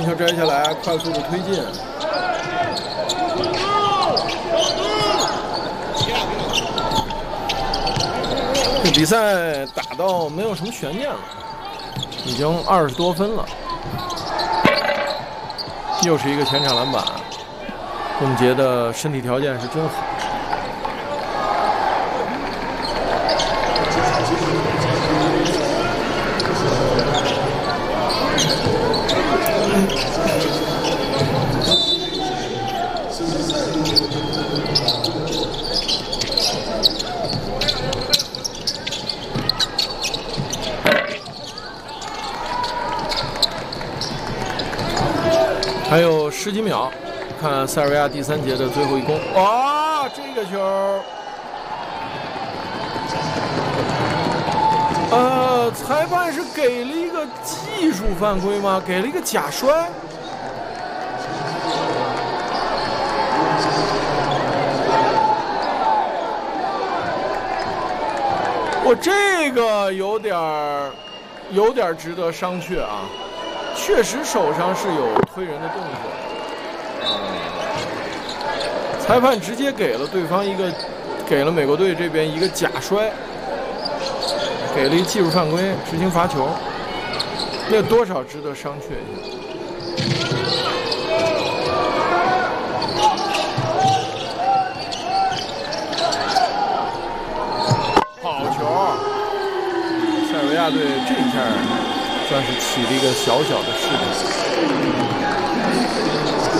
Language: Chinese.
球摘下来，快速的推进。这比赛打到没有什么悬念了，已经20多分了。又是一个前场篮板，贡杰的身体条件是真好。还有10几秒，看塞尔维亚第3节的最后一攻。哇，这个球，裁判是给了一个技术犯规吗？给了一个假摔。我这个有点值得商榷啊。确实手上是有推人的动作，裁判直接给了对方给了美国队这边一个假摔，给了一技术犯规，执行罚球，那多少值得商榷一下。好球，塞尔维亚队这一下算是起了一个小小的势头。